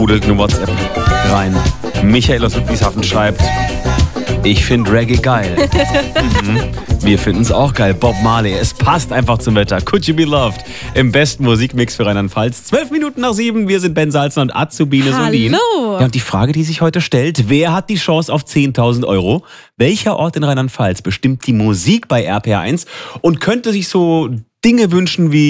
Pudelt eine WhatsApp rein. Michael aus Ludwigshafen schreibt: Ich finde Reggae geil. Wir finden es auch geil. Bob Marley, es passt einfach zum Wetter. Could You Be Loved im besten Musikmix für Rheinland-Pfalz. 12:07, wir sind Ben Salzner und Azubine Solin. Hallo. Ja, und die Frage, die sich heute stellt: Wer hat die Chance auf 10.000 Euro? Welcher Ort in Rheinland-Pfalz bestimmt die Musik bei RPR1 und könnte sich so Dinge wünschen wie